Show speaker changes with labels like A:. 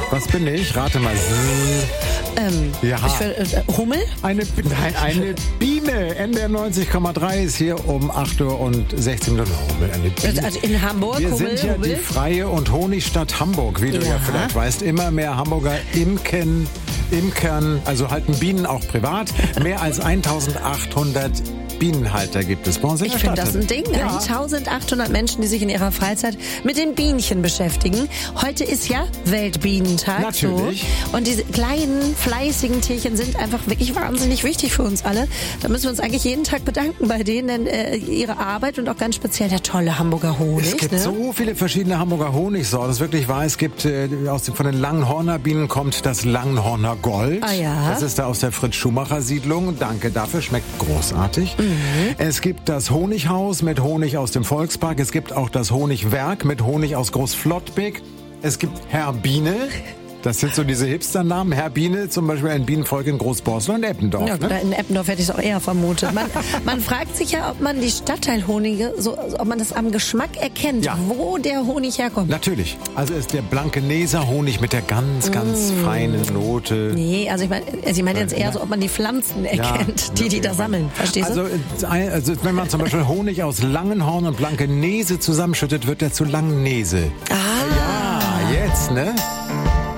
A: Was bin ich? Rate mal. Ja.
B: Hummel?
A: Eine Biene. NDR 90,3 ist hier um 8 Uhr und 16 Minuten. Hummel, eine Biene.
B: Also in Hamburg,
A: Wir
B: Hummel,
A: sind ja
B: Hummel.
A: die freie und Honigstadt Hamburg, wie du ja vielleicht weißt. Immer mehr Hamburger Imkern, also halten Bienen auch privat. Mehr als 1800 Bienenhalter gibt es bei uns in der
B: Ich finde
A: Stadt.
B: das ein Ding.
A: Ja.
B: 1800 Menschen, die sich in ihrer Freizeit mit den Bienchen beschäftigen. Heute ist ja Weltbienentag.
A: Natürlich.
B: So. Und diese kleinen, fleißigen Tierchen sind einfach wirklich wahnsinnig wichtig für uns alle. Da müssen wir uns eigentlich jeden Tag bedanken bei denen, denn ihre Arbeit und auch ganz speziell der tolle Hamburger Honig.
A: Es gibt so viele verschiedene Hamburger Honigsorten. Das ist wirklich wahr. Es gibt von den Langenhorner Bienen kommt das Langenhorner Gold.
B: Ah ja.
A: Das ist da aus der Fritz-Schumacher-Siedlung. Danke dafür. Schmeckt großartig. Es gibt das Honighaus mit Honig aus dem Volkspark. Es gibt auch das Honigwerk mit Honig aus Großflottbek. Es gibt Herr Biene. Das sind so diese Hipster-Namen. Herr Biene, zum Beispiel ein Bienenvolk in Großborstel und Eppendorf.
B: Ja,
A: Ne?
B: in Eppendorf hätte ich es auch eher vermutet. Man fragt sich ja, ob man die Stadtteilhonige, ob man das am Geschmack erkennt, wo der Honig herkommt.
A: Natürlich. Also ist der Blankeneser Honig mit der ganz feinen Note.
B: Nee, also ich meine jetzt eher so, ob man die Pflanzen erkennt, die da sammeln. Verstehst du?
A: Also wenn man zum Beispiel Honig aus Langenhorn und Blankenese zusammenschüttet, wird der zu Langnese.
B: Ah.
A: Ja, jetzt, ne?